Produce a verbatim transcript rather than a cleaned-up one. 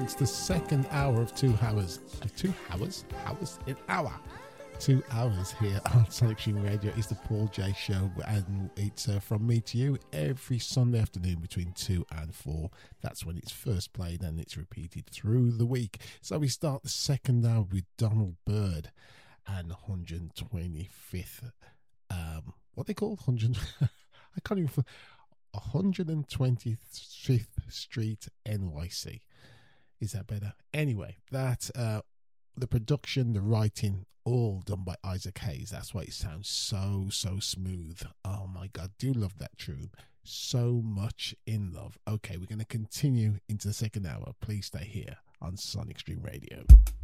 commence the second hour of two hours. Uh, two hours? Hours? An hour. Two hours here on Sonic Stream Radio. It's the Paul J Show, and it's uh, from me to you every Sunday afternoon between two and four. That's when it's first played, and it's repeated through the week. So we start the second hour with Donald Byrd and one hundred twenty-fifth. Um, what they call one hundred? I can't even. one hundred twenty-fifth Street, N Y C. Is that better? Anyway, that uh, the production, the writing, all done by Isaac Hayes. That's why it sounds so, so smooth. Oh my God, do love that tune. So much in love. Okay, we're going to continue into the second hour. Please stay here on Sonic Stream Radio.